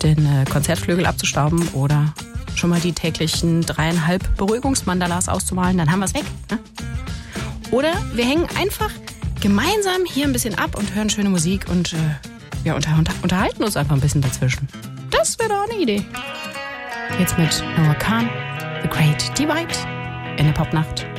den Konzertflügel abzustauben oder schon mal die täglichen 3,5 Beruhigungsmandalas auszumalen, dann haben wir es weg. Ne? Oder wir hängen einfach gemeinsam hier ein bisschen ab und hören schöne Musik und unterhalten uns einfach ein bisschen dazwischen. Das wäre doch eine Idee. Jetzt mit Noah Kahn, The Great Divide in der Popnacht.